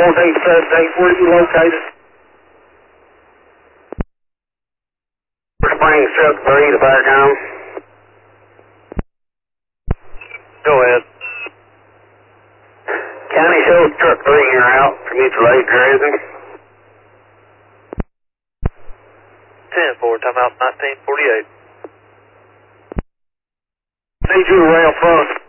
1478, where are you located? Springs, truck 3, the fire com. Go ahead. County shows truck 3 in your route for mutual aid cruising. 10-4, timeout 1948. Need you to rail front.